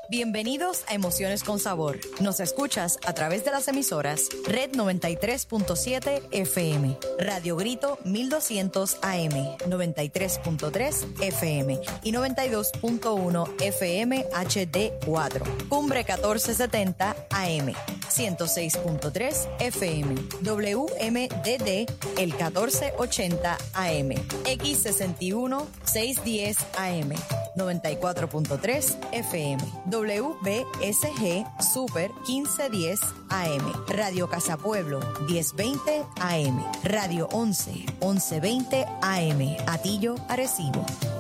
Bienvenidos a Emociones con Sabor. Nos escuchas a través de las emisoras Red 93.7 FM, Radio Grito 1200 AM, 93.3 FM y 92.1 FM HD4, Cumbre 1470 AM, 106.3 FM, WMDD el 1480 AM, X61 610 AM, 94.3 FM, WBSG Super 1510 AM, Radio Casa Pueblo 1020 AM, Radio 11 1120 AM, Atillo, Arecibo.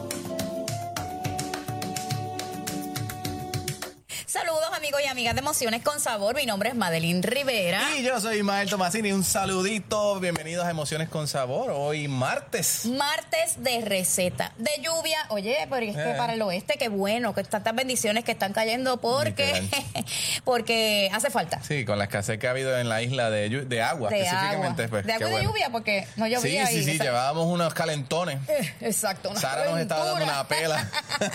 Saludos amigos y amigas de Emociones con Sabor, mi nombre es Madeline Rivera. Y yo soy Ismael Tomasini, un saludito, bienvenidos a Emociones con Sabor, hoy martes. Martes de receta, de lluvia, oye, pero es que para el oeste, qué bueno, que tantas bendiciones que están cayendo porque hace falta. Sí, con la escasez que ha habido en la isla de agua, específicamente. Agua. Pues, de agua y de lluvia, porque no llovía. Sí, llevábamos unos calentones. Exacto. Sara nos estaba dando una pela.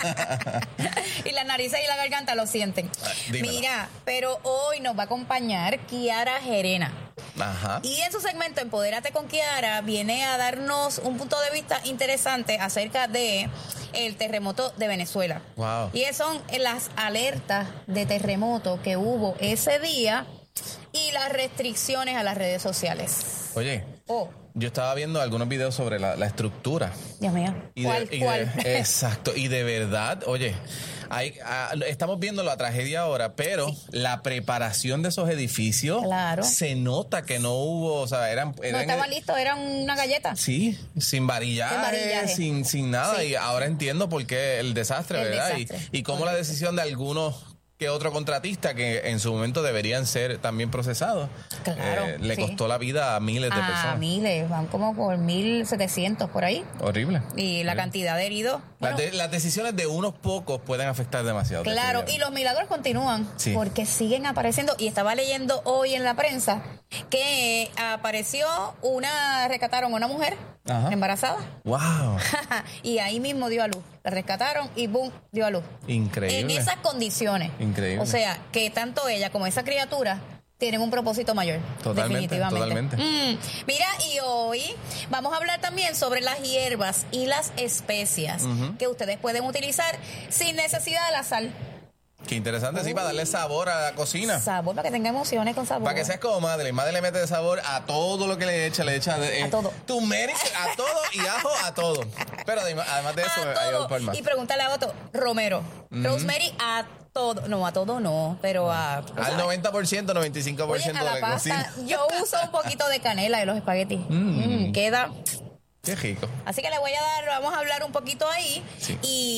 Y las narices y la garganta lo sienten. Dímelo. Mira, pero hoy nos va a acompañar Kiara Gerena. Ajá. Y en su segmento Empodérate con Kiara viene a darnos un punto de vista interesante acerca de el terremoto de Venezuela. Wow. Y son las alertas de terremoto que hubo ese día y las restricciones a las redes sociales. Oye, yo estaba viendo algunos videos sobre la estructura. Dios mío. ¿Cuál? Exacto. Y de verdad, oye, estamos viendo la tragedia ahora, pero sí, la preparación de esos edificios, claro, se nota que no hubo, o sea, no estaban listos, eran una galleta. Sí, sin varillaje. Sin nada. Sí. Y ahora entiendo por qué el desastre, ¿verdad? Desastre. Y cómo la decisión de algunos que otro contratista que en su momento deberían ser también procesados, claro, le costó la vida a miles de personas. Miles, van como por 1,700 por ahí. Horrible. Y la cantidad de heridos. Las decisiones de unos pocos pueden afectar demasiado. Claro, y los milagros continúan, sí, porque siguen apareciendo. Y estaba leyendo hoy en la prensa que rescataron a una mujer, ajá, embarazada. ¡Wow! Y ahí mismo dio a luz. La rescataron y ¡boom! Dio a luz. Increíble. En esas condiciones. Increíble. O sea, que tanto ella como esa criatura tienen un propósito mayor. Totalmente, definitivamente. Totalmente. Mira, y hoy vamos a hablar también sobre las hierbas y las especias, uh-huh, que ustedes pueden utilizar sin necesidad de la sal. Qué interesante, sí, para darle sabor a la cocina. Sabor, para que tenga emociones con sabor. Para que seas como Madeleine. Madeleine le mete sabor a todo lo que le echa a todo. Turmeric a todo y ajo a todo. Pero además de eso, hay un par más. Y pregúntale a Otto, romero, rosemary a todo. No, a todo no, pero al 90%, 95% Oye, a la de pasta, cocina. Yo uso un poquito de canela en los espaguetis. Queda... Qué rico. Así que vamos a hablar un poquito ahí. Sí.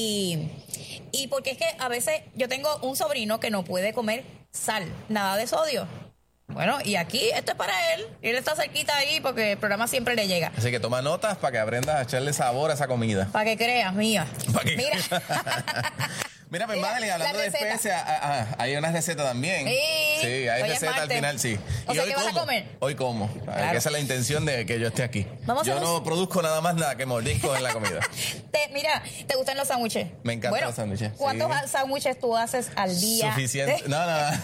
Y porque es que a veces yo tengo un sobrino que no puede comer sal, nada de sodio. Bueno, y aquí esto es para él. Y él está cerquita ahí porque el programa siempre le llega. Así que toma notas para que aprendas a echarle sabor a esa comida. Para que creas, mía. Mira. Mira, pues Madeline, hablando de especias, hay una receta también. Sí, hay receta al final, sí. O sea, ¿qué vas a comer? Hoy como. Claro. Que esa es la intención de que yo esté aquí. Yo no produzco nada más que mordiscos en la comida. Mira, ¿te gustan los sándwiches? Me encantan los sándwiches. ¿Cuántos sándwiches tú haces al día? Suficiente. No.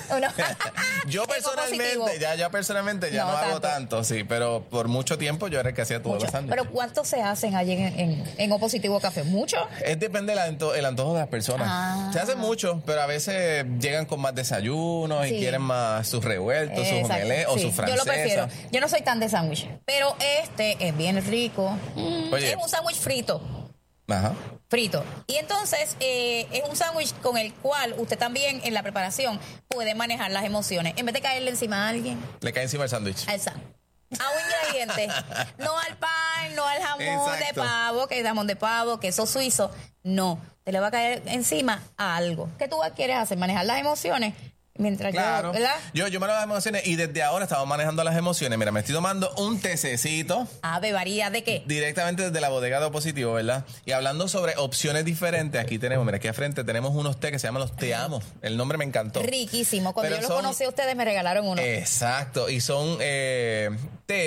Yo personalmente ya no hago tanto, sí, pero por mucho tiempo yo era el que hacía todos los sándwiches. ¿Pero cuántos se hacen allí en O Positivo Café? ¿Mucho? Depende el antojo de las personas. Se hace mucho, pero a veces llegan con más desayunos y quieren más sus revueltos, sus omelets o sus francesas. Yo lo prefiero. Yo no soy tan de sándwich, pero este es bien rico. Es un sándwich frito. Ajá. Frito. Y entonces es un sándwich con el cual usted también en la preparación puede manejar las emociones. En vez de caerle encima a alguien, le cae encima el sándwich. A un ingrediente. No al pan, no al jamón de pavo, que es jamón de pavo, queso suizo. No. Te le va a caer encima a algo. ¿Qué tú quieres hacer? Manejar las emociones. Mientras claro. ¿verdad? Yo manejo las emociones y desde ahora estamos manejando las emociones. Mira, me estoy tomando un tececito. ¿Varía de qué? Directamente desde la bodega de O Positivo, ¿verdad? Y hablando sobre opciones diferentes, aquí tenemos, mira, aquí al frente tenemos unos té que se llaman los Te Amo. El nombre me encantó. Riquísimo. Cuando yo los conocí a ustedes me regalaron uno. Exacto. Y son té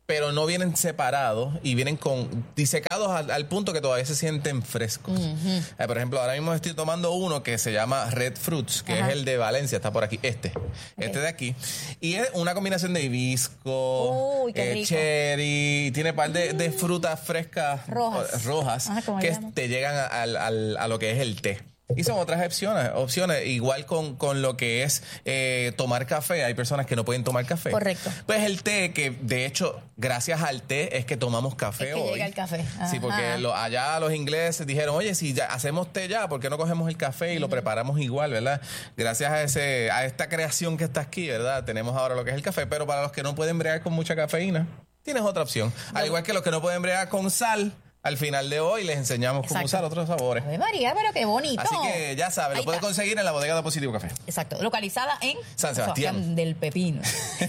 pero no vienen separados y vienen disecados al punto que todavía se sienten frescos. Por ejemplo, ahora mismo estoy tomando uno que se llama Red Fruits, que es el de Valencia, está por aquí, este de aquí. Y es una combinación de hibisco, cherry, tiene un par de frutas frescas rojas que te llegan a lo que es el té. Y son otras opciones, igual con lo que es tomar café. Hay personas que no pueden tomar café. Correcto. Pues el té, que de hecho, gracias al té es que tomamos café hoy. Llega el café. Sí, porque allá los ingleses dijeron, oye, si ya hacemos té ya, ¿por qué no cogemos el café y lo preparamos igual, verdad? Gracias a esta creación que está aquí, ¿verdad? Tenemos ahora lo que es el café, pero para los que no pueden bregar con mucha cafeína, tienes otra opción. Al igual que los que no pueden bregar con sal, al final de hoy les enseñamos cómo usar otros sabores. Ave María, pero qué bonito. Así que ya sabes, lo puedes conseguir en la bodega de Positivo Café. Exacto, localizada en San Sebastián del Pepino.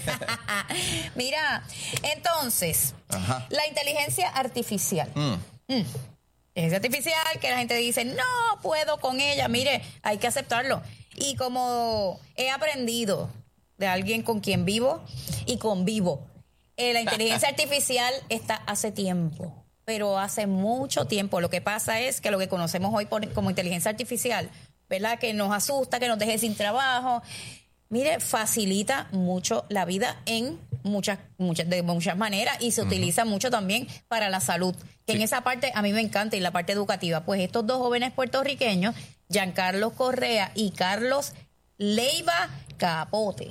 Mira, entonces, la inteligencia artificial. Inteligencia artificial que la gente dice, no puedo con ella. Mire, hay que aceptarlo. Y como he aprendido de alguien con quien vivo y convivo, la inteligencia artificial está hace tiempo. Pero hace mucho tiempo. Lo que pasa es que lo que conocemos hoy como inteligencia artificial, ¿verdad? Que nos asusta, que nos deje sin trabajo. Mire, facilita mucho la vida en de muchas maneras y se utiliza mucho también para la salud. Que en esa parte a mí me encanta y la parte educativa. Pues estos dos jóvenes puertorriqueños, Giancarlos Correa y Carlos Leiva Capote,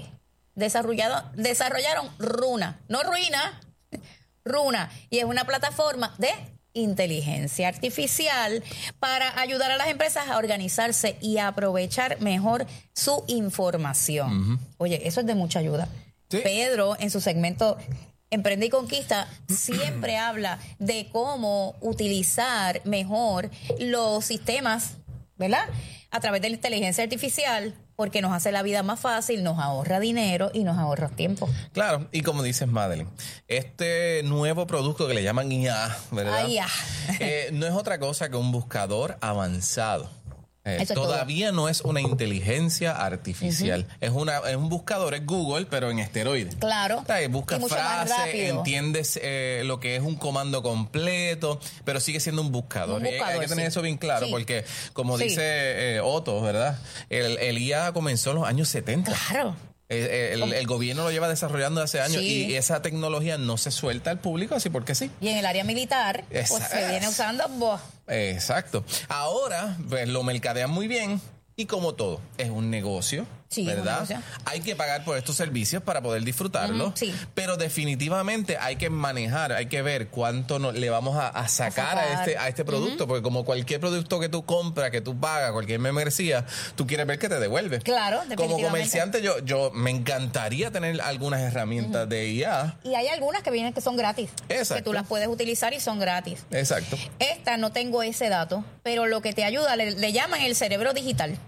desarrollaron Runa. No Ruina, Runa, y es una plataforma de inteligencia artificial para ayudar a las empresas a organizarse y a aprovechar mejor su información. Oye, eso es de mucha ayuda. Sí. Pedro, en su segmento Emprende y Conquista, siempre habla de cómo utilizar mejor los sistemas, ¿verdad? A través de la inteligencia artificial, porque nos hace la vida más fácil, nos ahorra dinero y nos ahorra tiempo. Claro, y como dices, Madeline, este nuevo producto que le llaman IA, ¿verdad? IA. No es otra cosa que un buscador avanzado. Todavía no es una inteligencia artificial. Es un buscador, es Google, pero en esteroides. Claro. Buscas frases, entiendes lo que es un comando completo, pero sigue siendo un buscador. Hay que tener eso bien claro, porque como dice Otto, ¿verdad? El IA comenzó en los años 70. Claro. El gobierno lo lleva desarrollando hace años y esa tecnología no se suelta al público así porque sí. Y en el área militar pues se viene usando. Exacto. Ahora pues lo mercadean muy bien y como todo, es un negocio. Sí, ¿verdad? Hay que pagar por estos servicios para poder disfrutarlos, pero definitivamente hay que manejar, hay que ver cuánto le vamos a sacar a este producto, porque como cualquier producto que tú compras, que tú pagas, cualquier membresía, tú quieres ver que te devuelve. Claro, definitivamente. Como comerciante yo me encantaría tener algunas herramientas de IA. Y hay algunas que son gratis. Exacto. Que tú las puedes utilizar y son gratis. Exacto. Esta no tengo ese dato, pero lo que te ayuda, le llaman el cerebro digital.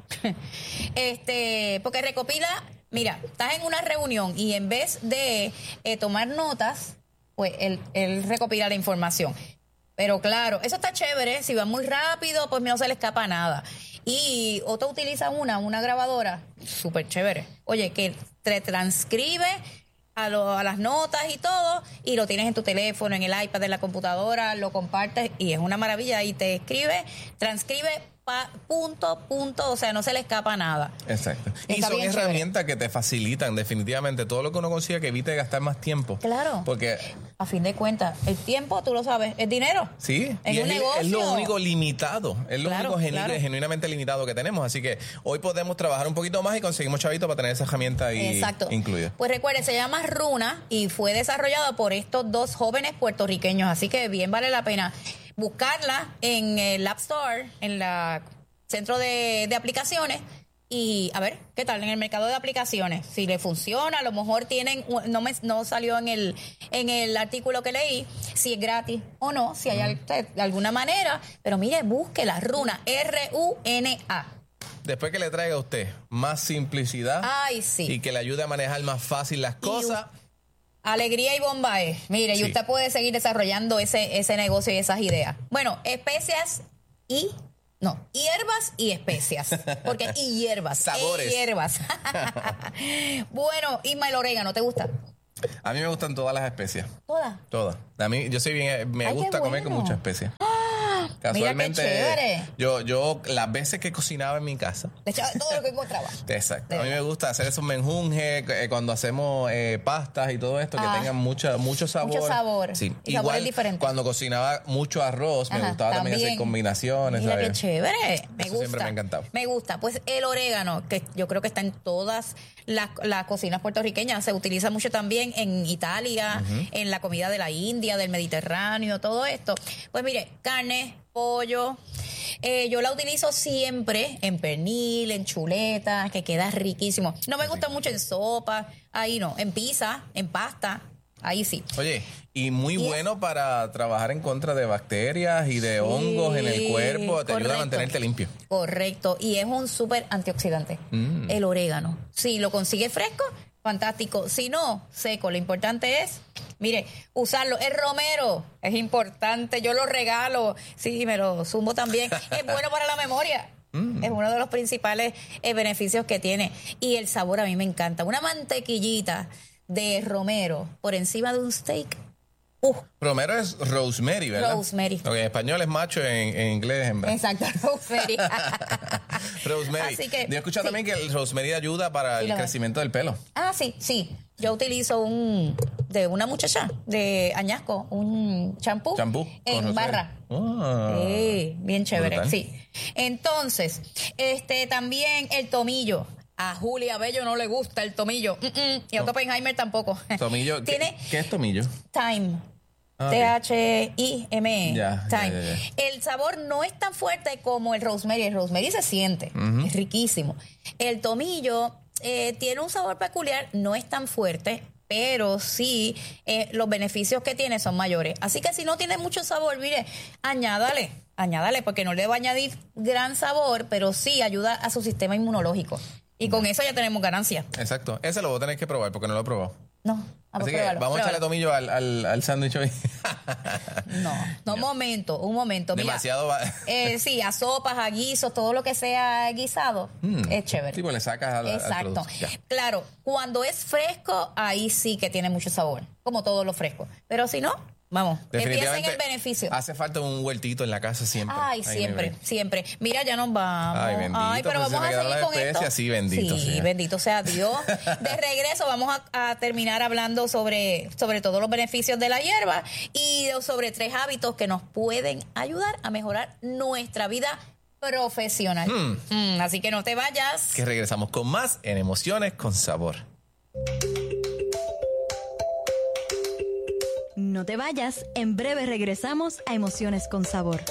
Porque recopila, mira, estás en una reunión y en vez de tomar notas, pues él recopila la información. Pero claro, eso está chévere, si va muy rápido, pues no se le escapa nada. Y Otto utiliza una grabadora, súper chévere. Oye, que te transcribe a las notas y todo, y lo tienes en tu teléfono, en el iPad, en la computadora, lo compartes y es una maravilla. Y te transcribe punto, o sea, no se le escapa nada. Exacto. Y son herramientas que te facilitan definitivamente todo lo que uno consiga, que evite gastar más tiempo. Claro. Porque a fin de cuentas, el tiempo, tú lo sabes, es dinero. Sí. En un negocio. Es lo único limitado. Es lo único genuinamente limitado que tenemos. Así que hoy podemos trabajar un poquito más y conseguimos chavito para tener esa herramienta ahí incluida. Pues recuerden, se llama Runa y fue desarrollado por estos dos jóvenes puertorriqueños. Así que bien vale la pena buscarla en el App Store, en la centro de aplicaciones, y a ver qué tal en el mercado de aplicaciones, si le funciona. A lo mejor tienen, no salió en el artículo que leí si es gratis o no, si hay de alguna manera, pero mire, búsquela, Runa, RUNA. Después que le traiga a usted más simplicidad y que le ayude a manejar más fácil las cosas, alegría y bombae. Mire, y usted puede seguir desarrollando ese negocio y esas ideas. Bueno, hierbas y especias. Porque hierbas. Sabores. Hierbas. Bueno, Isma, el orégano, ¿te gusta? A mí me gustan todas las especias. ¿Todas? Todas. A mí, yo soy bien, me gusta comer con muchas especias. Casualmente, mira qué chévere. yo las veces que cocinaba en mi casa, le echaba todo lo que encontraba. Exacto. A mí me gusta hacer esos menjunjes cuando hacemos pastas y todo esto, que tengan mucho sabor. Mucho sabor. Sí. Y Igual, sabores diferentes. cuando cocinaba mucho arroz, me gustaba también hacer combinaciones. Mira ¿sabes? qué chévere. Me Eso gusta. siempre me ha encantado. Me gusta. Pues el orégano, que yo creo que está en todas las cocinas puertorriqueñas, se utiliza mucho también en Italia, en la comida de la India, del Mediterráneo, todo esto. Pues mire, carne, pollo. Yo la utilizo siempre en pernil, en chuleta, que queda riquísimo. No me gusta mucho en sopa, ahí no. En pizza, en pasta, ahí sí. Oye, y muy bueno para trabajar en contra de bacterias y de hongos en el cuerpo. Te ayuda a mantenerte limpio. Correcto. Y es un súper antioxidante. El orégano. Si lo consigue fresco, fantástico. Si no, seco. Lo importante es, mire, usarlo. El romero es importante. Yo lo regalo. Sí, me lo sumo también. Es bueno para la memoria. Es uno de los principales beneficios que tiene. Y el sabor a mí me encanta. Una mantequillita de romero por encima de un steak. Romero es rosemary, ¿verdad? Rosemary. Okay, en español es macho, en inglés es hembra. Exacto, rosemary. Rosemary. Así que, yo he escuchado también que el rosemary ayuda para el crecimiento del pelo. Sí. Yo utilizo de una muchacha de Añasco, un champú en barra. Bien chévere, brutal. Sí. Entonces, también el tomillo. A Julia Bello no le gusta el tomillo. Y a Oppenheimer tampoco. Tomillo. ¿Qué es tomillo? Thyme. T-H-I-M-E. Thyme. El sabor no es tan fuerte como el rosemary. El rosemary se siente. Es riquísimo. El tomillo tiene un sabor peculiar. No es tan fuerte, pero sí los beneficios que tiene son mayores. Así que si no tiene mucho sabor, mire, añádale, porque no le va a añadir gran sabor, pero sí ayuda a su sistema inmunológico. Y con eso ya tenemos ganancia. Exacto. Ese lo voy a tener que probar porque no lo he probado. No, así que vamos a echarle tomillo al sándwich hoy. No, un momento. Demasiado. Mira, sí, a sopas, a guisos, todo lo que sea guisado, es chévere. Sí, pues le sacas al Exacto. Claro, cuando es fresco, ahí sí que tiene mucho sabor, como todo lo fresco. Pero si no, vamos, empiecen el beneficio. Hace falta un huertito en la casa siempre. Ay, siempre. Mira, ya nos vamos. Ay, bendito. Pero vamos a seguir con esto. Sí, bendito. Sí, bendito sea Dios. De regreso vamos a terminar hablando sobre todos los beneficios de la hierba y sobre 3 hábitos que nos pueden ayudar a mejorar nuestra vida profesional. Así que no te vayas. Que regresamos con más en Emociones con Sabor. No te vayas, en breve regresamos a Emociones con Sabor.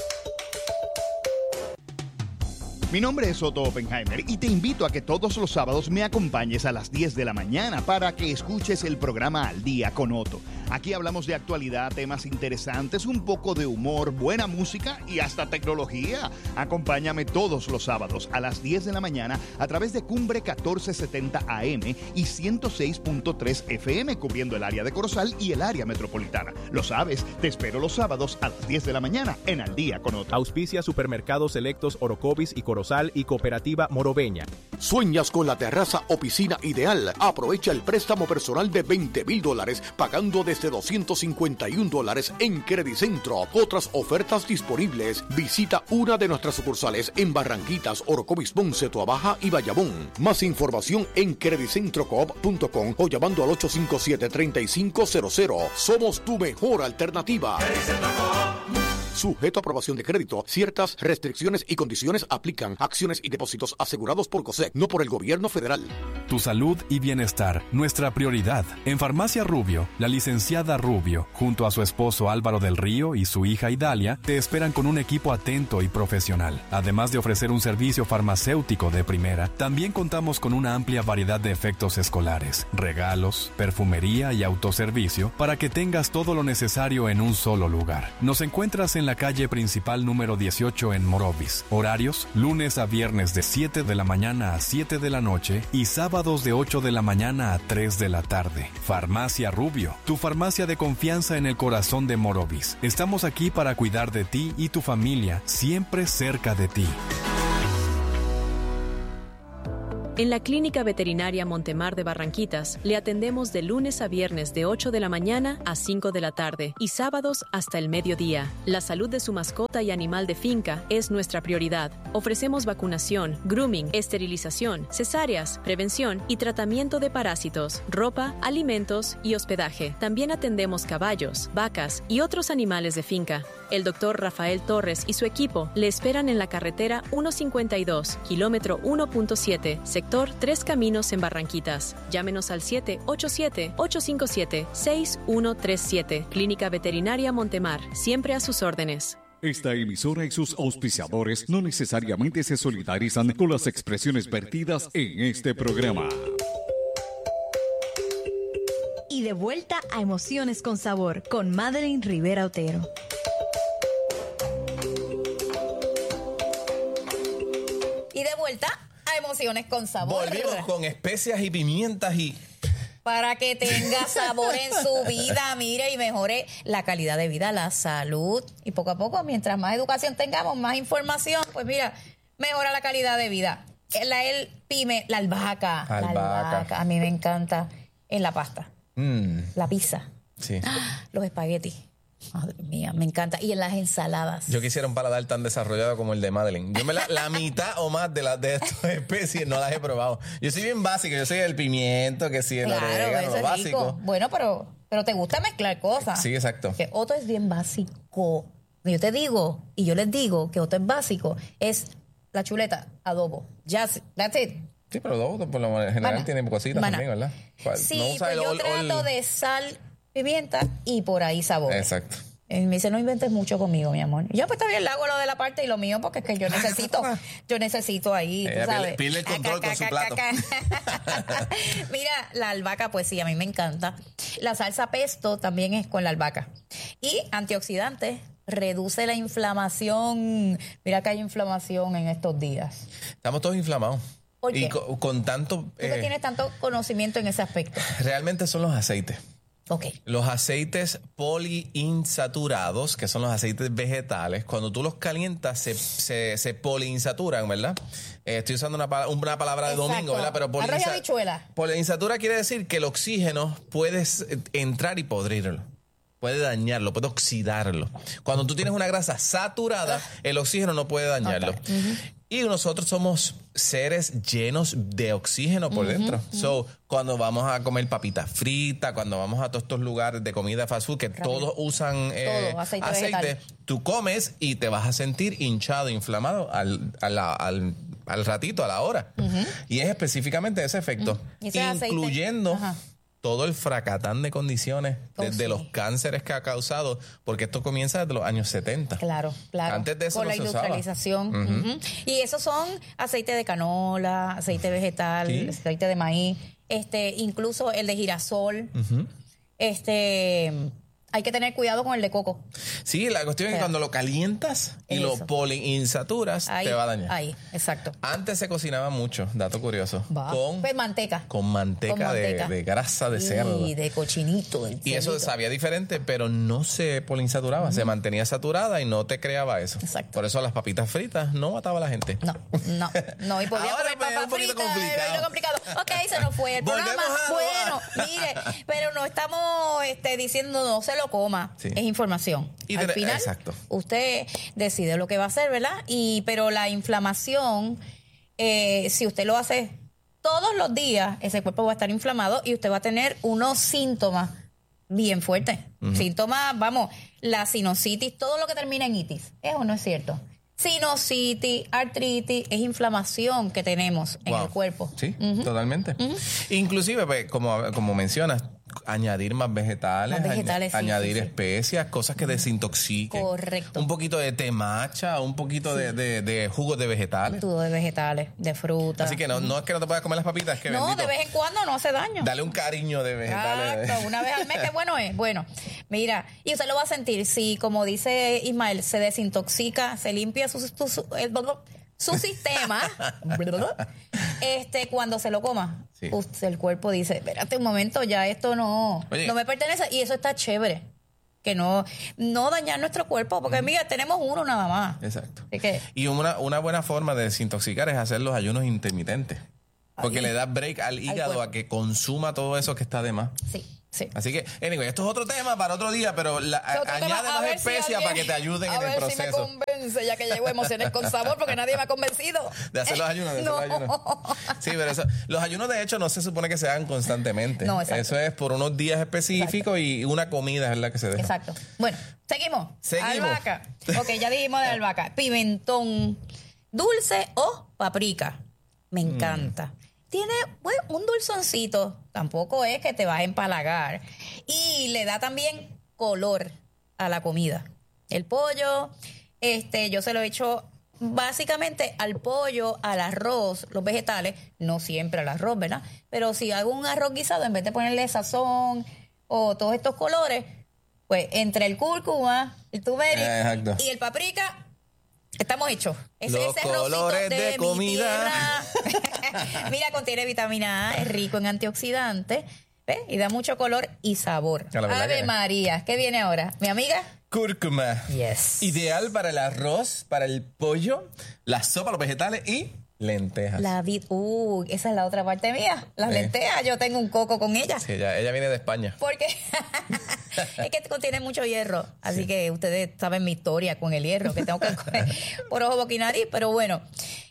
Mi nombre es Otto Oppenheimer y te invito a que todos los sábados me acompañes a las 10 de la mañana para que escuches el programa Al Día con Otto. Aquí hablamos de actualidad, temas interesantes, un poco de humor, buena música y hasta tecnología. Acompáñame todos los sábados a las 10 de la mañana a través de Cumbre 1470 AM y 106.3 FM, cubriendo el área de Corozal y el área metropolitana. Lo sabes, te espero los sábados a las 10 de la mañana en Al Día con Otto. Auspicia Supermercados Selectos Orocovis y Corozal y Cooperativa Morobeña. ¿Sueñas con la terraza o piscina ideal? Aprovecha el préstamo personal de $20,000 pagando desde $251 en Credicentro. Otras ofertas disponibles. Visita una de nuestras sucursales en Barranquitas, Orocovis, Ponce, Toabaja y Bayamón. Más información en credicentrocoop.com o llamando al 857-3500. Somos tu mejor alternativa. Sujeto a aprobación de crédito. Ciertas restricciones y condiciones aplican. Acciones y depósitos asegurados por COSEC, no por el gobierno federal. Tu salud y bienestar, nuestra prioridad. En Farmacia Rubio, la licenciada Rubio, junto a su esposo Álvaro del Río y su hija Idalia, te esperan con un equipo atento y profesional. Además de ofrecer un servicio farmacéutico de primera, también contamos con una amplia variedad de efectos escolares, regalos, perfumería y autoservicio para que tengas todo lo necesario en un solo lugar. Nos encuentras en la calle principal número 18 en Morovis. Horarios, lunes a viernes de 7 de la mañana a 7 de la noche y sábados de 8 de la mañana a 3 de la tarde. Farmacia Rubio, tu farmacia de confianza en el corazón de Morovis. Estamos aquí para cuidar de ti y tu familia, siempre cerca de ti. En la Clínica Veterinaria Montemar de Barranquitas le atendemos de lunes a viernes de 8 de la mañana a 5 de la tarde y sábados hasta el mediodía. La salud de su mascota y animal de finca es nuestra prioridad. Ofrecemos vacunación, grooming, esterilización, cesáreas, prevención y tratamiento de parásitos, ropa, alimentos y hospedaje. También atendemos caballos, vacas y otros animales de finca. El doctor Rafael Torres y su equipo le esperan en la carretera 152, kilómetro 1.7, sector Tres Caminos en Barranquitas. Llámenos al 787-857-6137. Clínica Veterinaria Montemar, siempre a sus órdenes. Esta emisora y sus auspiciadores no necesariamente se solidarizan con las expresiones vertidas en este programa. Y de vuelta a Emociones con Sabor con Madeline Rivera Otero. Y de vuelta a Emociones con Sabor. Volvimos con especias y pimientas y... Para que tenga sabor en su vida, mire, y mejore la calidad de vida, la salud. Y poco a poco, mientras más educación tengamos, más información, pues mira, mejora la calidad de vida. La albahaca. La albahaca. A mí me encanta en la pasta. La pizza. Sí. Los espaguetis. Madre mía, me encanta. Y en las ensaladas. Yo quisiera un paladar tan desarrollado como el de Madeline. Yo la mitad o más de estas especies no las he probado. Yo soy bien básico. Yo soy el pimiento, que sí, el orégano, lo básico. Rico. Bueno, pero te gusta mezclar cosas. Sí, exacto. Que Otto es bien básico. Yo te digo, y yo les digo que Otto es básico. Es la chuleta, adobo. Just, that's it. Sí, pero adobo por lo general tiene cositas también, ¿verdad? Sí, no pues yo trato de sal, pimienta y por ahí sabor. Exacto. Me dice, no inventes mucho conmigo, mi amor. Y yo, pues está bien, le hago lo de la parte y lo mío, porque es que yo necesito ahí, tú sabes. Pide el control con su plato. Mira, la albahaca, pues sí, a mí me encanta. La salsa pesto también es con la albahaca. Y antioxidante, reduce la inflamación. Mira que hay inflamación en estos días. Estamos todos inflamados. ¿Por qué? Y con tanto... ¿Tú que tienes tanto conocimiento en ese aspecto? Realmente son los aceites. Okay. Los aceites poliinsaturados, que son los aceites vegetales, cuando tú los calientas se poliinsaturan, ¿verdad? Estoy usando una palabra de domingo, ¿verdad? Pero poliinsatura quiere decir que el oxígeno puedes entrar y podrirlo. Puede dañarlo, puede oxidarlo. Cuando tú tienes una grasa saturada, el oxígeno no puede dañarlo. Y nosotros somos seres llenos de oxígeno por dentro. So, cuando vamos a comer papitas fritas, cuando vamos a todos estos lugares de comida fast food que todos usan aceite, tú comes y te vas a sentir hinchado, inflamado al ratito, a la hora. Y es específicamente ese efecto, incluyendo... todo el fracatán de condiciones, desde los cánceres que ha causado, porque esto comienza desde los años 70. Claro. Antes de eso con no la industrialización. Y esos son aceite de canola, aceite vegetal, aceite de maíz, incluso el de girasol. Hay que tener cuidado con el de coco. Sí, la cuestión es que cuando lo calientas y lo poliinsaturas, te va a dañar. Ahí, exacto. Antes se cocinaba mucho, dato curioso, con manteca. Con manteca de grasa de cerdo. Y de cochinito. Y eso sabía diferente, pero no se poliinsaturaba, se mantenía saturada y no te creaba eso. Exacto. Por eso las papitas fritas no mataba a la gente. No, y podía comer papas fritas. Complicado. Ok, se nos fue el programa. Bueno, mire, pero no estamos diciendo no se lo coma, es información. Al final, usted decide lo que va a hacer, ¿verdad? Pero la inflamación, si usted lo hace todos los días, ese cuerpo va a estar inflamado y usted va a tener unos síntomas bien fuertes. Síntomas, la sinusitis, todo lo que termina en itis. ¿Es o no es cierto? Sinusitis, artritis, es inflamación que tenemos en el cuerpo. Sí, totalmente. Inclusive, pues, como mencionas, añadir más vegetales, añadir especias, cosas que desintoxiquen. Correcto. Un poquito de té matcha, un poquito de jugos de vegetales. Jugos de vegetales, de fruta. Así que no es que no te puedas comer las papitas, es que no, de vez en cuando no hace daño. Dale un cariño de vegetales. Exacto, una vez al mes, qué bueno es. Bueno, mira, y usted lo va a sentir, si como dice Ismael, se desintoxica, se limpia su sistema, cuando se lo coma, el cuerpo dice, espérate un momento, ya esto no me pertenece, y eso está chévere. Que no dañar nuestro cuerpo, porque mira, tenemos uno nada más. Exacto. Y una buena forma de desintoxicar es hacer los ayunos intermitentes. Porque le da break al hígado a que consuma todo eso que está de más. Sí. Sí. Así que, anyway, esto es otro tema para otro día, pero añade más especias para que te ayuden en el proceso. A ver si me convence, ya que llevo emociones con sabor, porque nadie me ha convencido. De hacer los ayunos, Sí, pero eso, los ayunos de hecho no se supone que se hagan constantemente. No, exacto. Eso es por unos días específicos y una comida es la que se deja. Exacto. Bueno, seguimos. Albahaca. Ok, ya dijimos de albahaca. Pimentón dulce o paprika. Me encanta. Tiene un dulzoncito, tampoco es que te vas a empalagar. Y le da también color a la comida. El pollo, yo se lo he hecho básicamente al pollo, al arroz, los vegetales, no siempre al arroz, ¿verdad? Pero si hago un arroz guisado, en vez de ponerle sazón o todos estos colores, pues entre el cúrcuma, el turmeric y el paprika, estamos hechos. Los colores de comida. Mira, contiene vitamina A, es rico en antioxidantes, ¿ves? Y da mucho color y sabor. Ave María, ¿qué viene ahora? ¿Mi amiga? Cúrcuma. Yes. Ideal para el arroz, para el pollo, la sopa, los vegetales y lentejas. Esa es la otra parte mía. Las lentejas, yo tengo un coco con ella. Sí, ella viene de España. Porque es que contiene mucho hierro. Así que ustedes saben mi historia con el hierro, que tengo que coger por ojo, boca y nariz. Pero bueno,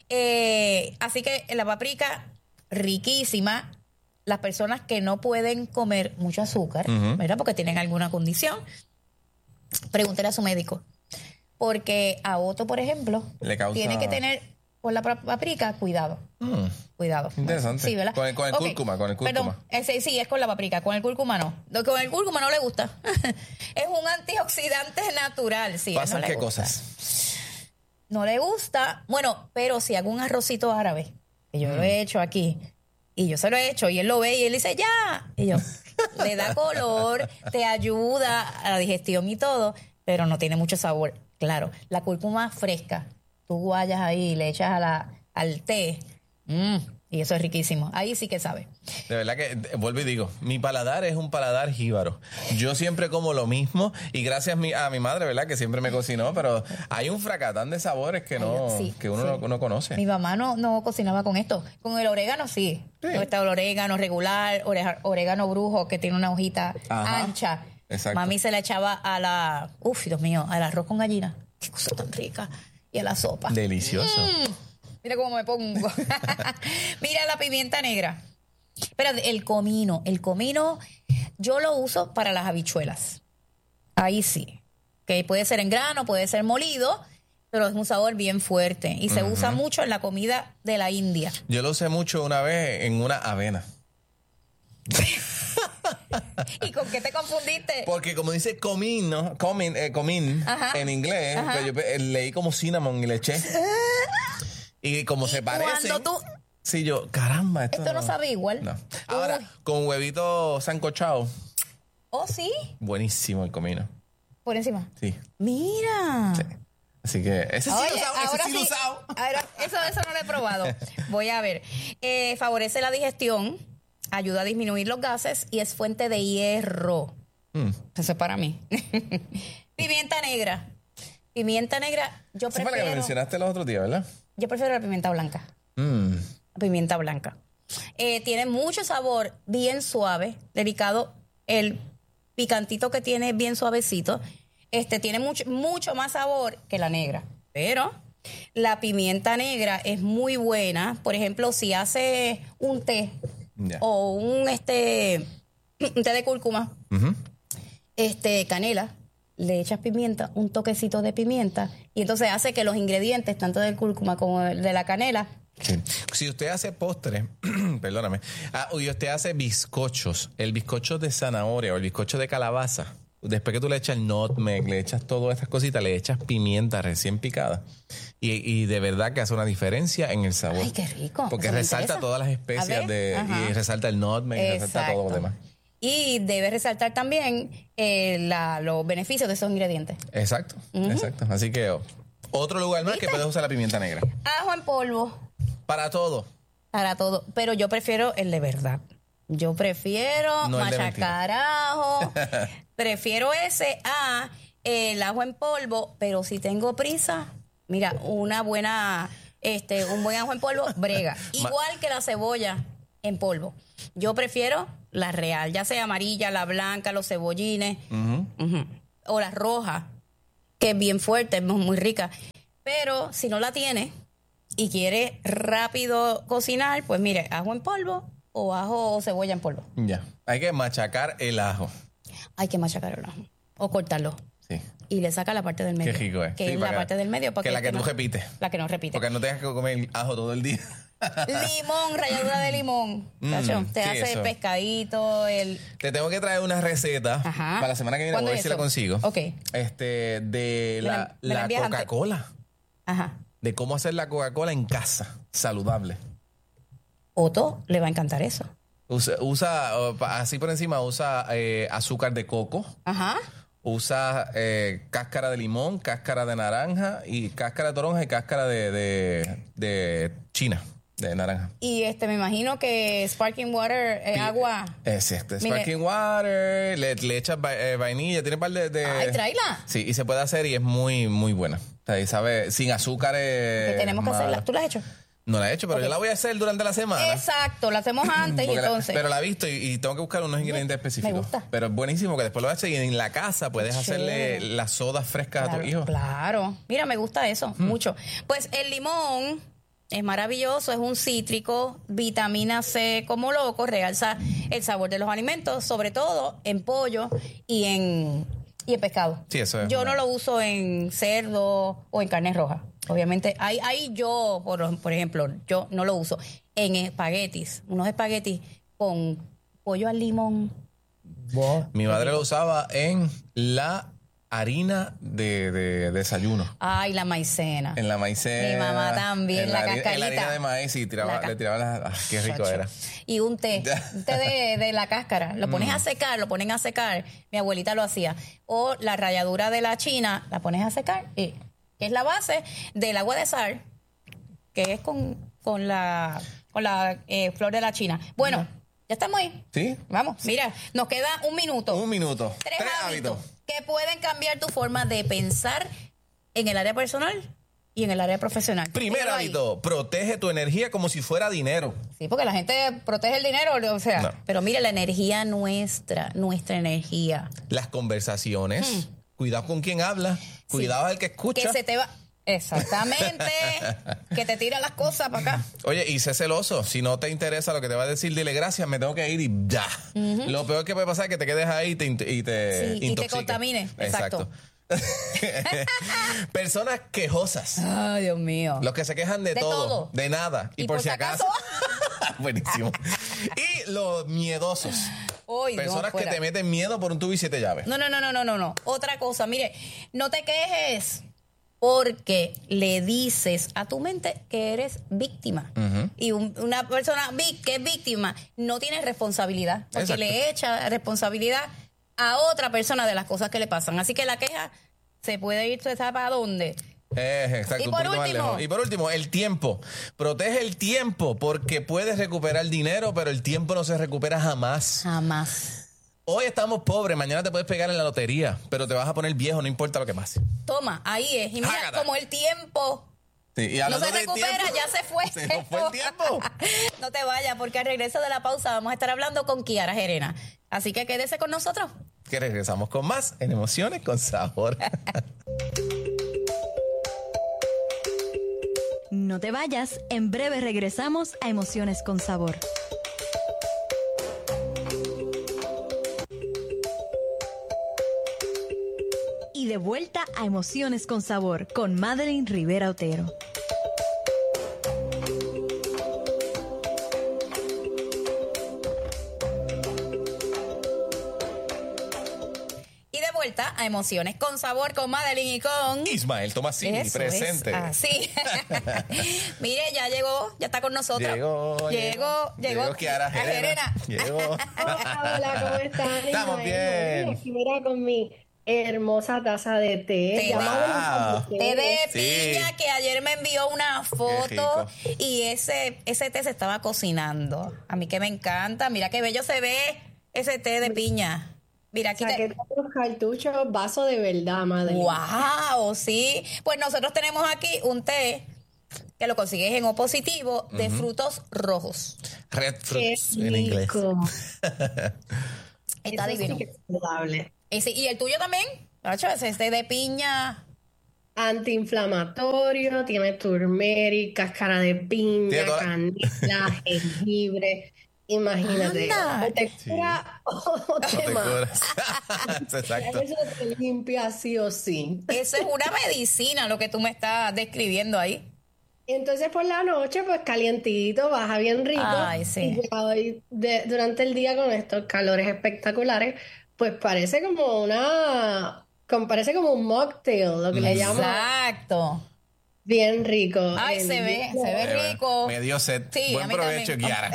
así que la paprika, riquísima. Las personas que no pueden comer mucho azúcar, ¿verdad? Porque tienen alguna condición, pregúntele a su médico. Porque a Otto, por ejemplo, tiene que tener con la paprika, cuidado. Cuidado. Interesante. Sí, ¿verdad? Con el cúrcuma, Perdón, sí, es con la paprika. Con el cúrcuma no. Con el cúrcuma no le gusta. Es un antioxidante natural. Sí, ¿Pasan no qué gusta. Cosas? No le gusta. Bueno, pero si hago un arrocito árabe, que yo lo he hecho aquí, y yo se lo he hecho, y él lo ve y él dice, ¡ya! Y yo, le da color, te ayuda a la digestión y todo, pero no tiene mucho sabor. Claro, la cúrcuma fresca, tú guayas ahí, le echas al té, y eso es riquísimo. Ahí sí que sabe. De verdad que, vuelvo y digo, mi paladar es un paladar jíbaro. Yo siempre como lo mismo y gracias a mi madre, ¿verdad? Que siempre me cocinó, pero hay un fracatán de sabores que uno no conoce. Mi mamá no cocinaba con esto. Con el orégano sí. Está el orégano regular, orégano brujo, que tiene una hojita ancha. Exacto. Mami se la echaba Dios mío, al arroz con gallina. Qué cosa tan rica. Y a la sopa. Delicioso. Mira cómo me pongo. Mira la pimienta negra. Espérate, el comino. El comino yo lo uso para las habichuelas. Ahí sí. Que puede ser en grano, puede ser molido, pero es un sabor bien fuerte. Y se usa mucho en la comida de la India. Yo lo usé mucho una vez en una avena. ¿Y con qué te confundiste? Porque como dice comín en inglés, pues yo leí como cinnamon y le eché. Y como se parecen. Sí, yo, caramba. Esto no sabe igual. No. Ahora, con huevito sancochado. Oh, sí. Buenísimo el comino. Por encima. Sí. Mira. Sí. Así que ese sí lo he usado. Ahora, eso no lo he probado. Voy a ver. Favorece la digestión, ayuda a disminuir los gases y es fuente de hierro. Eso es para mí. Pimienta negra. Pimienta negra, yo prefiero... Esa fue la que mencionaste los otros días, ¿verdad? Yo prefiero la pimienta blanca. La pimienta blanca. Tiene mucho sabor, bien suave, delicado. El picantito que tiene bien suavecito. Tiene mucho más sabor que la negra. Pero la pimienta negra es muy buena. Por ejemplo, si hace un té o un té de cúrcuma, canela, le echas pimienta, un toquecito de pimienta, y entonces hace que los ingredientes, tanto del cúrcuma como de la canela... Sí. Si usted hace postre, perdóname, y usted hace bizcochos, el bizcocho de zanahoria o el bizcocho de calabaza, después que tú le echas el nutmeg, le echas todas estas cositas, le echas pimienta recién picada, y de verdad que hace una diferencia en el sabor. ¡Ay, qué rico! Porque resalta todas las especias y resalta el nutmeg, y resalta todo lo demás. Y debe resaltar también los beneficios de esos ingredientes. Exacto, exacto. Así que otro lugar más que puedes usar la pimienta negra. Ajo en polvo. Para todo. Para todo. Pero yo prefiero el de verdad. Yo prefiero machacar ajo. Prefiero ese el ajo en polvo. Pero si tengo prisa, mira, una buena un buen ajo en polvo, brega. Igual que la cebolla en polvo. Yo prefiero la real, ya sea amarilla, la blanca, los cebollines, o la roja, que es bien fuerte, es muy rica. Pero si no la tienes y quieres rápido cocinar, pues mire, ajo en polvo o ajo o cebolla en polvo. Ya. Hay que machacar el ajo. Hay que machacar el ajo o cortarlo. Sí. Y le saca la parte del medio. Qué rico es. Que Sí, es la parte del medio. Que la que tú repites. La que no repite. Porque no tengas que comer ajo todo el día. Limón, ralladura de limón. Tacho, te sí, hace eso. el pescadito, Te tengo que traer una receta para la semana que viene, voy a ver si la consigo. Ok. De la envías antes. Coca-Cola. Ajá. De cómo hacer la Coca-Cola en casa, saludable. Otto le va a encantar eso. Usa así por encima, usa azúcar de coco. Ajá. Usa cáscara de limón, cáscara de naranja y cáscara de toronja y cáscara de china, de naranja. Y me imagino que sparkling water, agua. Sparkling water, le echas vainilla, tiene un par de... Ay, tráela. Sí, y se puede hacer y es muy, muy buena. O sea, y sabe, sin azúcar. Que tenemos que hacerla. ¿Tú la has hecho? No la he hecho, pero yo la voy a hacer durante la semana. Exacto, la hacemos antes y entonces. Pero la he visto y tengo que buscar unos ingredientes específicos. Me gusta. Pero es buenísimo que después lo haces y en la casa puedes hacerle las sodas frescas a tu hijo. Claro. Mira, me gusta eso mucho. Pues el limón es maravilloso, es un cítrico, vitamina C como loco, realza el sabor de los alimentos, sobre todo en pollo y en pescado. Sí, eso es. Yo no lo uso en cerdo o en carne roja. Obviamente, ahí yo, por ejemplo, yo no lo uso. En espaguetis, unos espaguetis con pollo al limón. Mi madre lo usaba en la harina de desayuno. Ay, la maicena. En la maicena. Mi mamá también, la cascarita. En la harina de maíz y le tiraba las... qué rico era. Y un té de la cáscara. Lo ponen a secar. Mi abuelita lo hacía. O la ralladura de la china, la pones a secar y... que es la base del agua de sal, que es con la flor de la china. Bueno, ya estamos ahí. ¿Sí? Vamos, mira, nos queda un minuto. Un minuto. Tres hábitos que pueden cambiar tu forma de pensar en el área personal y en el área profesional. Primer hábito, protege tu energía como si fuera dinero. Sí, porque la gente protege el dinero, o sea, no. Pero mire, la energía nuestra energía. Las conversaciones, cuidado con quién habla. Cuidado al que escucha. Que se te va... Exactamente. Que te tira las cosas para acá. Oye, y sé celoso. Si no te interesa lo que te va a decir, dile gracias, me tengo que ir y ya. Lo peor que puede pasar es que te quedes ahí y te intoxiques. Y te contamine. Exacto. Personas quejosas. Ay, Dios mío. Los que se quejan de todo, de nada. Y por si acaso. Buenísimo. Y los miedosos. Personas que te meten miedo por un tubo y 7 llaves. No. Otra cosa, mire, no te quejes porque le dices a tu mente que eres víctima. Y una persona que es víctima no tiene responsabilidad, porque le echa responsabilidad a otra persona de las cosas que le pasan. Así que la queja se puede ir, ¿sabes para dónde? Exacto, y por último, el tiempo. Protege el tiempo porque puedes recuperar dinero, pero el tiempo no se recupera jamás. Jamás. Hoy estamos pobres, mañana te puedes pegar en la lotería, pero te vas a poner viejo, no importa lo que pase. Toma, ahí es. Y mira, como el tiempo y no se recupera, tiempo, ya se fue. Se nos fue el tiempo. No te vayas, porque al regreso de la pausa vamos a estar hablando con Kiara Gerena. Así que quédese con nosotros. Que regresamos con más en Emociones con Sabor. No te vayas, en breve regresamos a Emociones con Sabor. Y de vuelta a Emociones con Sabor con Madeline Rivera Otero. A Emociones con Sabor con Madeline y con Ismael Tomasini, presente. Así. Mire, ya llegó, ya está con nosotros. Llegó Kiara Gerena. Llegó. Hola, ¿cómo están? Estamos bien. Mira, con mi hermosa taza de té. Té de piña, que ayer me envió una foto y ese té se estaba cocinando. A mí que me encanta. Mira qué bello se ve ese té de piña. Mira, aquí los cartuchos, vaso de verdad, madre. ¡Wow! Sí. Pues nosotros tenemos aquí un té que lo consigues en O positivo, de frutos rojos. Red fruits en inglés. Está divino. Sí que es saludable. Y el tuyo también, Nacho, es este de piña. Antiinflamatorio, tiene turmeric, cáscara de piña, Tiene toda canela, jengibre. Imagínate, Anda. o te cura o No te te mata. curas. Exacto. Eso te limpia sí o sí. Eso es una medicina lo que tú me estás describiendo ahí. Entonces por la noche, pues calientito, baja bien rico. Ay, sí. Y ya hoy, durante el día con estos calores espectaculares, pues parece parece como un mocktail, lo que le llaman. Exacto. Bien rico. Ay, se ve rico. Me dio sed. Sí, a Buen mí provecho, también. Kiara.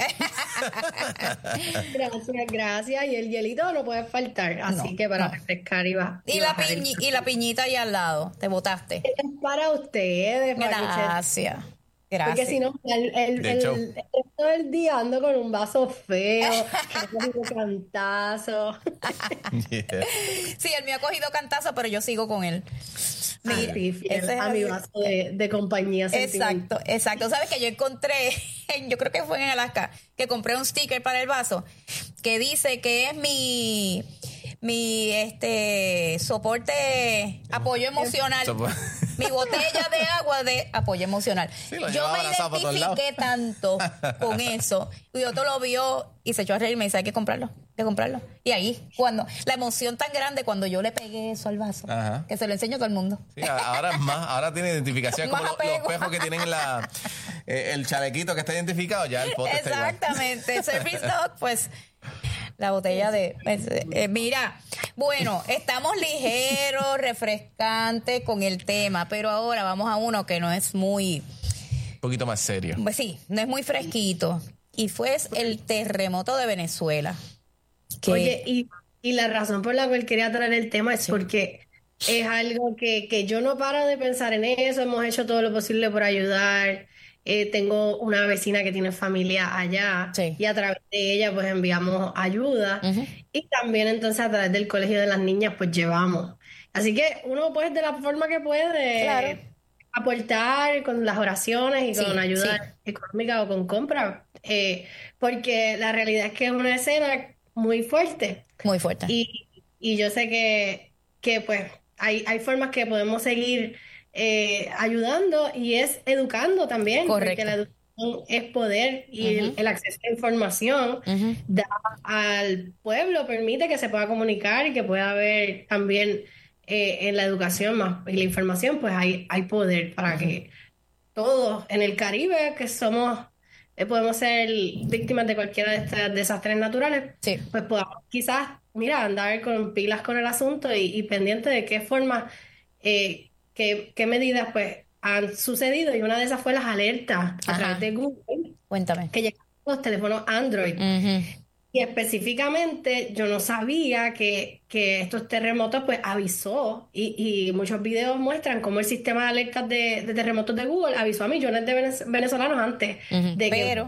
Gracias. Y el hielito no puede faltar. Así que para refrescar y bajar el- Y la piñita ahí al lado, te botaste. Es para ustedes, para que Gracias. porque Gracias. si no, De hecho. todo el día ando con un vaso feo, un cantazo. Yeah. Sí, el mío ha cogido cantazo, pero yo sigo con él. Mira, Así, fiel ese es a mi así. vaso de compañía sentimental. Exacto. Sabes que yo encontré, yo creo que fue en Alaska, que compré un sticker para el vaso que dice que es mi soporte, apoyo emocional. Mi botella de agua de apoyo emocional. Sí, lo Yo llevaba me abrazado por todos lados. identifiqué tanto con eso. Y otro lo vio y se echó a reír y me dice, hay que comprarlo. Y ahí, cuando la emoción tan grande cuando yo le pegué eso al vaso, Ajá. que se lo enseño a todo el mundo. Sí, ahora tiene identificación. Como Más los apego. pejos que tienen el chalequito que está identificado, ya el pote está igual. Exactamente. Service Dog, pues la botella de... mira, bueno, estamos ligeros, refrescantes con el tema, pero ahora vamos a uno que no es muy... Un poquito más serio. Pues sí, no es muy fresquito. Y fue el terremoto de Venezuela. Que- Oye, y la razón por la cual quería traer el tema es porque es algo que yo no paro de pensar en eso. Hemos hecho todo lo posible por ayudar. Tengo una vecina que tiene familia allá Sí. y a través de ella pues enviamos ayuda. Ujú. Y también entonces a través del colegio de las niñas pues llevamos. Así que uno pues de la forma que puede Claro. aportar con las oraciones y Sí, con ayuda económica o con compra. Porque la realidad es que es una escena muy fuerte. Muy fuerte. Y yo sé que pues hay formas que podemos seguir ayudando y es educando también, Correcto. porque la educación es poder y el acceso a información Ujú. da al pueblo, permite que se pueda comunicar y que pueda haber también en la educación más y la información, pues hay poder para que todos en el Caribe que somos podemos ser víctimas de cualquiera de estos desastres naturales, Sí. pues podamos quizás, mira, andar con pilas con el asunto y pendiente de qué formas, qué medidas pues han sucedido. Y una de esas fue las alertas a Ajá. través de Google Cuéntame. que llegaron a los teléfonos Android. Ujú. Y específicamente yo no sabía que estos terremotos pues avisó y muchos videos muestran cómo el sistema de alertas de terremotos de Google avisó a millones de venezolanos antes Ujú. de Pero-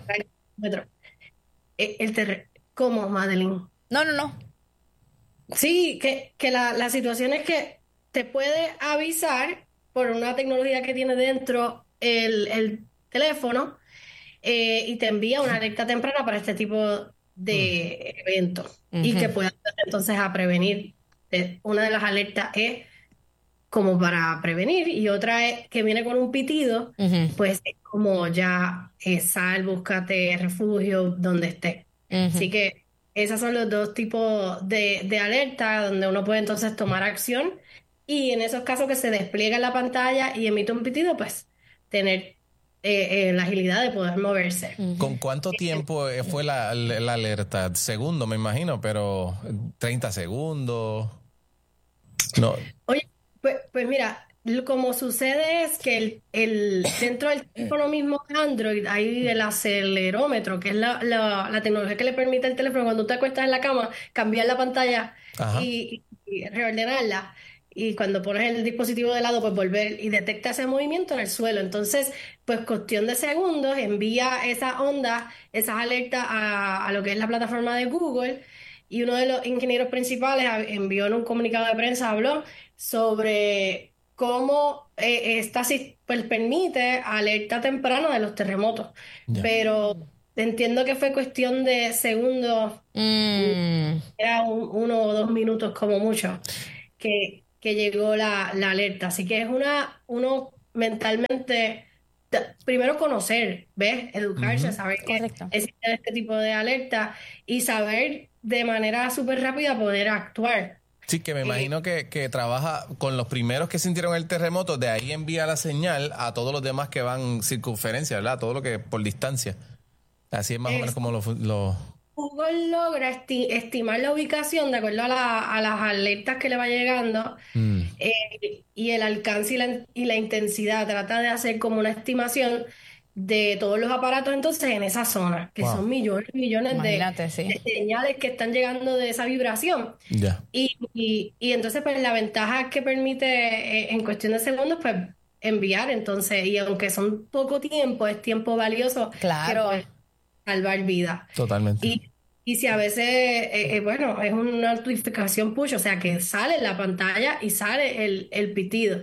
¿Cómo, Madeline? No. Sí, que la situación es que te puede avisar por una tecnología que tiene dentro el teléfono y te envía una alerta temprana para este tipo de eventos y que pueda entonces a prevenir. Una de las alertas es como para prevenir y otra es que viene con un pitido, Ujú. pues es como ya sal, búscate refugio donde estés. Ujú. Así que esos son los dos tipos de alerta donde uno puede entonces tomar acción y en esos casos que se despliega en la pantalla y emite un pitido, pues tener la agilidad de poder moverse. ¿Con cuánto tiempo fue la alerta? Segundo, me imagino, pero 30 segundos. No. Oye, pues mira, como sucede es que dentro del teléfono mismo Android hay el acelerómetro, que es la tecnología que le permite al teléfono cuando te acuestas en la cama, cambiar la pantalla Ajá. y reordenarla. Y cuando pones el dispositivo de lado, pues volver y detecta ese movimiento en el suelo. Entonces, pues cuestión de segundos, envía esa onda, esas alertas a lo que es la plataforma de Google. Y uno de los ingenieros principales envió en un comunicado de prensa, habló sobre cómo pues permite alerta temprana de los terremotos. Pero entiendo que fue cuestión de segundos, era 1 o 2 minutos como mucho, que llegó la alerta. Así que es uno mentalmente, primero conocer, ¿ves? Educarse, saber que existe este tipo de alerta y saber de manera súper rápida poder actuar. Sí, que me imagino que trabaja con los primeros que sintieron el terremoto, de ahí envía la señal a todos los demás que van circunferencia, ¿verdad? Todo lo que por distancia. Así es más o menos como lo... Google logra estimar la ubicación de acuerdo a las alertas que le va llegando y el alcance y la intensidad. Trata de hacer como una estimación de todos los aparatos entonces en esa zona, que son millones de señales que están llegando de esa vibración. Y entonces pues la ventaja que permite en cuestión de segundos pues enviar entonces, y aunque son poco tiempo, es tiempo valioso que puede salvar vidas. Totalmente. Y si a veces, bueno, es una notificación push, o sea que sale en la pantalla y sale el pitido.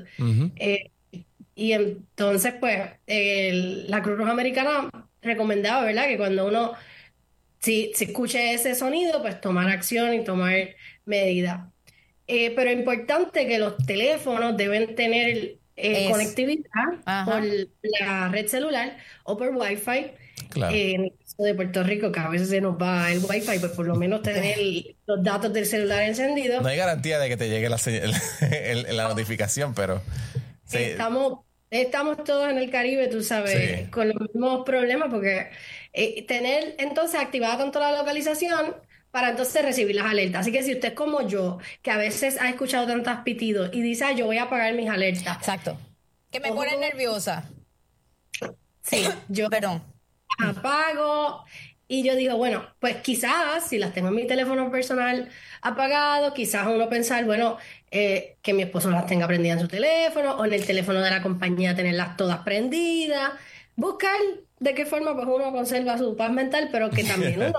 Y entonces, pues, la Cruz Roja Americana recomendaba, ¿verdad? Que cuando uno, si escuche ese sonido, pues tomar acción y tomar medidas. Pero es importante que los teléfonos deben tener conectividad por la red celular o por Wi-Fi. En el caso de Puerto Rico, que a veces se nos va el Wi-Fi, pues por lo menos tener los datos del celular encendidos. No hay garantía de que te llegue la notificación, pero... Sí. Estamos todos en el Caribe, tú sabes, con los mismos problemas, porque tener entonces activada tanto la localización para entonces recibir las alertas. Así que si usted es como yo, que a veces ha escuchado tantos pitidos y dice, yo voy a apagar mis alertas. Exacto. Que me pone nerviosa. Sí, yo apago y yo digo, bueno, pues quizás si las tengo en mi teléfono personal apagado, quizás uno pensar, bueno, que mi esposo las tenga prendidas en su teléfono o en el teléfono de la compañía tenerlas todas prendidas, buscar de qué forma pues uno conserva su paz mental, pero que también uno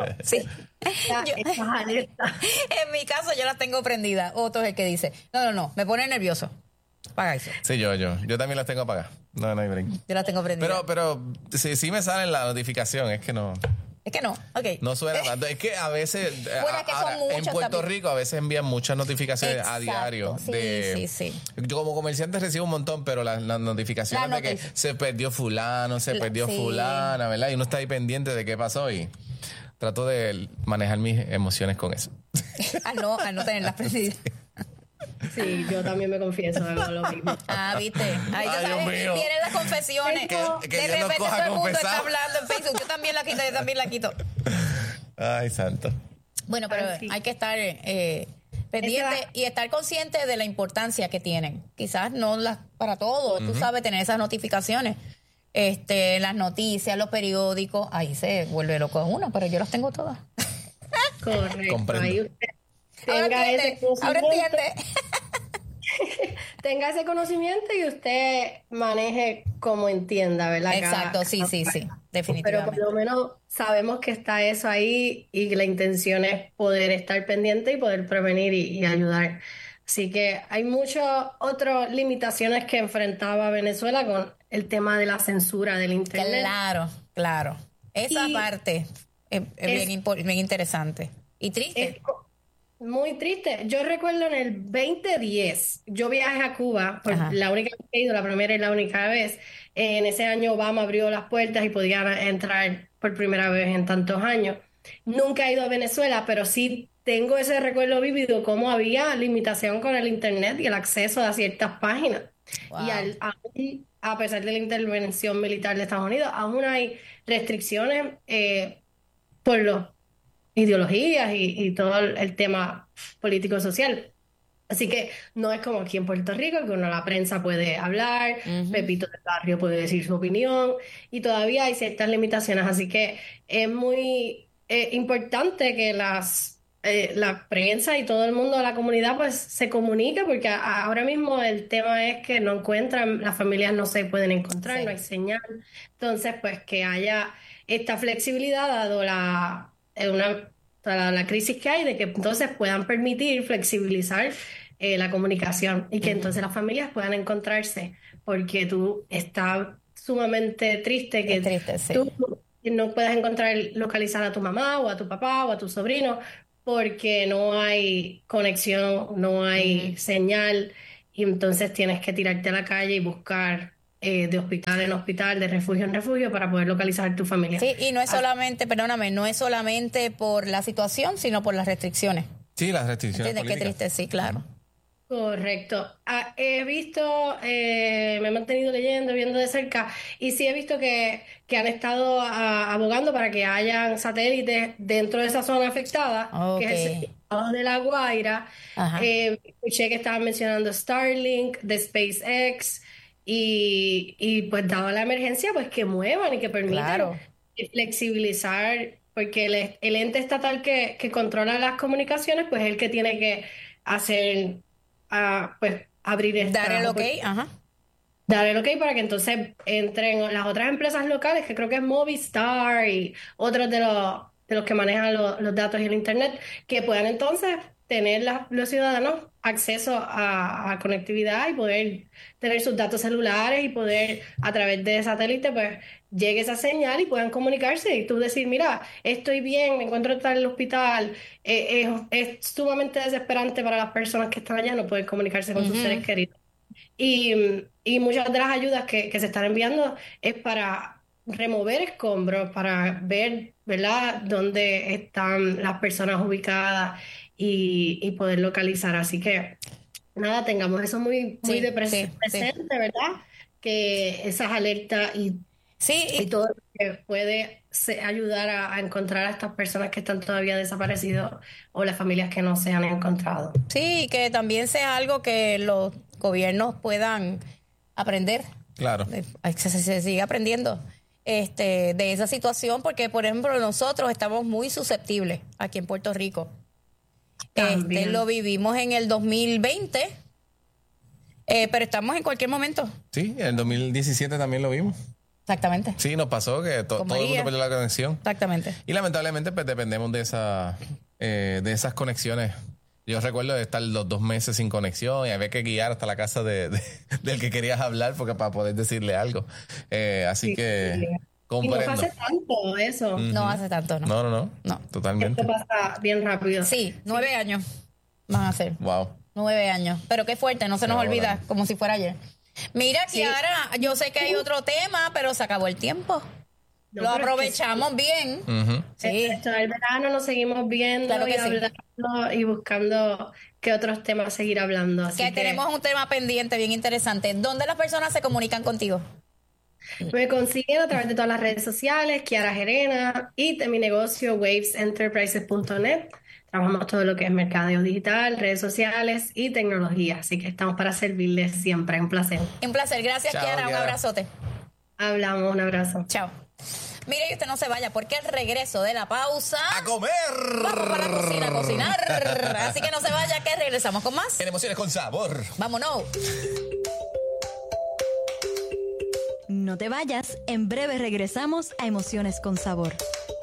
en mi caso yo las tengo prendidas. Otro es el que dice, no, me pone nervioso. Apaga eso. Sí, yo también las tengo apagadas. No hay break. Yo las tengo prendidas. Pero sí me sale la notificación, es que no. Es que no, No suena tanto. Es que a veces, en Puerto Rico, a veces envían muchas notificaciones a diario. Sí. Yo como comerciante recibo un montón, pero las notificaciones de que se perdió fulano, fulana, ¿verdad? Y uno está ahí pendiente de qué pasó y trato de manejar mis emociones con eso. Al no tenerlas prendidas. Sí, yo también me confieso, hago lo mismo. ¿Viste? Ahí ya sabes, tienen las confesiones. Que de repente todo el mundo está hablando en Facebook. Yo también la quito. Ay, santo. Bueno, pero hay que estar pendiente y estar consciente de la importancia que tienen. Quizás no para todos, tú sabes, tener esas notificaciones. Las noticias, los periódicos, ahí se vuelve loco uno, pero yo las tengo todas. Correcto. Comprendo. Ahí usted ahora entiende. Tenga ese conocimiento y usted maneje como entienda, ¿verdad? Exacto, sí, definitivamente. Pero por lo menos sabemos que está eso ahí y que la intención es poder estar pendiente y poder prevenir y ayudar. Así que hay muchas otras limitaciones que enfrentaba Venezuela con el tema de la censura del internet. Claro. Esa parte es bien interesante y triste. Muy triste. Yo recuerdo en el 2010, yo viajé a Cuba, la única vez que he ido, la primera y la única vez. En ese año Obama abrió las puertas y podía entrar por primera vez en tantos años. Nunca he ido a Venezuela, pero sí tengo ese recuerdo vívido, cómo había limitación con el internet y el acceso a ciertas páginas. Wow. Y a pesar de la intervención militar de Estados Unidos, aún hay restricciones por los ideologías y todo el tema político-social. Así que no es como aquí en Puerto Rico, que la prensa puede hablar, Pepito del Barrio puede decir su opinión, y todavía hay ciertas limitaciones. Así que es muy importante que la prensa y todo el mundo de la comunidad pues se comunique, porque ahora mismo el tema es que no encuentran, las familias no se pueden encontrar, no hay señal. Entonces, pues que haya esta flexibilidad dado la crisis que hay, de que entonces puedan permitir flexibilizar la comunicación y que entonces las familias puedan encontrarse, porque tú estás sumamente triste que tú no puedas localizar a tu mamá o a tu papá o a tu sobrino porque no hay conexión, no hay señal, y entonces tienes que tirarte a la calle y buscar de hospital en hospital, de refugio en refugio para poder localizar a tu familia. Sí, y no es solamente, perdóname, no es solamente por la situación, sino por las restricciones. Sí, las restricciones políticas. Qué triste, sí, claro. Correcto. He visto, me he mantenido leyendo, viendo de cerca, y sí he visto que han estado abogando para que hayan satélites dentro de esa zona afectada, que es el estado de La Guaira. Escuché que estaban mencionando Starlink, de SpaceX, y pues dado la emergencia, pues que muevan y que permitan flexibilizar, porque el ente estatal que controla las comunicaciones, pues es el que tiene que hacer... pues abrir este dar el ok, dar el ok para que entonces entren las otras empresas locales, que creo que es Movistar y otros de los que manejan los datos y el internet, que puedan entonces tener los ciudadanos acceso a conectividad y poder tener sus datos celulares y poder a través de satélite pues llegue esa señal y puedan comunicarse y tú decir, mira, estoy bien, me encuentro en el hospital. Es sumamente desesperante para las personas que están allá no poder comunicarse con sus seres queridos. Y muchas de las ayudas que se están enviando es para remover escombros, para ver, ¿verdad?, dónde están las personas ubicadas y poder localizar. Así que, nada, tengamos eso muy presente, ¿verdad? Que esas alertas y todo lo que puede ayudar a encontrar a estas personas que están todavía desaparecidos o las familias que no se han encontrado. Sí, que también sea algo que los gobiernos puedan aprender. Claro. Se sigue aprendiendo de esa situación, porque, por ejemplo, nosotros estamos muy susceptibles aquí en Puerto Rico. Lo vivimos en el 2020, pero estamos en cualquier momento. Sí, en el 2017 también lo vimos. Exactamente. Sí, nos pasó que todo el mundo perdió la conexión. Exactamente. Y lamentablemente pues dependemos de esas conexiones. Yo recuerdo de estar los 2 meses sin conexión y había que guiar hasta la casa del que querías hablar porque para poder decirle algo. Así que comprendo. Y no hace tanto eso. No hace tanto, ¿no? No, totalmente. Esto pasa bien rápido. Sí, 9 años van a ser. Wow. 9 años. Pero qué fuerte, no se nos olvida, como si fuera ayer. Mira, Kiara, yo sé que hay otro tema, pero se acabó el tiempo. Lo aprovechamos bien. Sí. Esto del verano nos seguimos viendo y hablando y buscando qué otros temas seguir hablando. Así que tenemos un tema pendiente bien interesante. ¿Dónde las personas se comunican contigo? Me consiguen a través de todas las redes sociales, Kiara Gerena, y de mi negocio wavesenterprises.net. Trabajamos todo lo que es mercadeo digital, redes sociales y tecnología. Así que estamos para servirles siempre. Un placer. Un placer. Gracias, Chao, Kiara. Un abrazote. Hablamos. Un abrazo. Chao. Mire, y usted no se vaya, porque al regreso de la pausa... ¡A comer! Vamos para la cocina a cocinar. Así que no se vaya, que regresamos con más. En Emociones con Sabor. ¡Vámonos! No te vayas, en breve regresamos a Emociones con Sabor.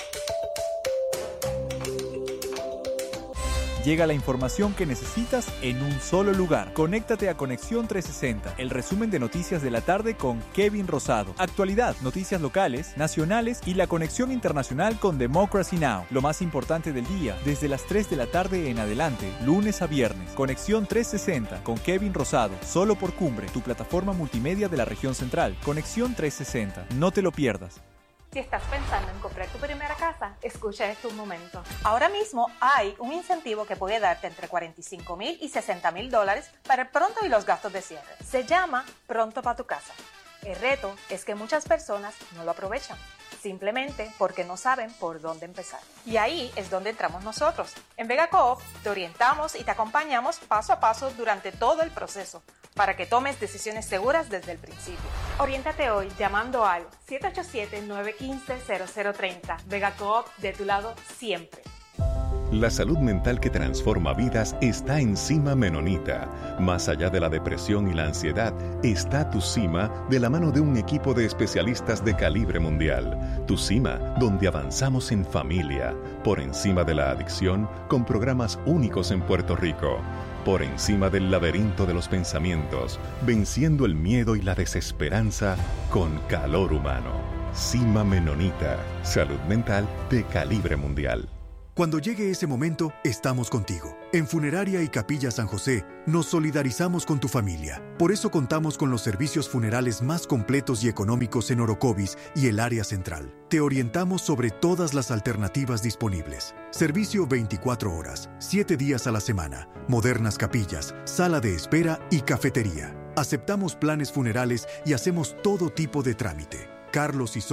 Llega la información que necesitas en un solo lugar. Conéctate a Conexión 360, el resumen de noticias de la tarde con Kevin Rosado. Actualidad, noticias locales, nacionales y la conexión internacional con Democracy Now! Lo más importante del día, desde las 3 de la tarde en adelante, lunes a viernes. Conexión 360 con Kevin Rosado, solo por Cumbre, tu plataforma multimedia de la región central. Conexión 360, no te lo pierdas. Si estás pensando en comprar tu primera casa, escucha esto un momento. Ahora mismo hay un incentivo que puede darte entre $45,000 y $60,000 para el pronto y los gastos de cierre. Se llama Pronto para tu casa. El reto es que muchas personas no lo aprovechan, simplemente porque no saben por dónde empezar. Y ahí es donde entramos nosotros. En Vega Coop te orientamos y te acompañamos paso a paso durante todo el proceso, para que tomes decisiones seguras desde el principio. Oriéntate hoy llamando al 787-915-0030. Vega Coop, de tu lado siempre. La salud mental que transforma vidas está en Cima Menonita. Más allá de la depresión y la ansiedad, está Tu Cima de la mano de un equipo de especialistas de calibre mundial. Tu Cima, donde avanzamos en familia, por encima de la adicción, con programas únicos en Puerto Rico. por encima del laberinto de los pensamientos, venciendo el miedo y la desesperanza con calor humano. Cima Menonita, salud mental de calibre mundial. Cuando llegue ese momento, estamos contigo. En Funeraria y Capilla San José, nos solidarizamos con tu familia. Por eso contamos con los servicios funerales más completos y económicos en Orocovis y el área central. Te orientamos sobre todas las alternativas disponibles. Servicio 24 horas, 7 días a la semana, modernas capillas, sala de espera y cafetería. Aceptamos planes funerales y hacemos todo tipo de trámite. Carlos y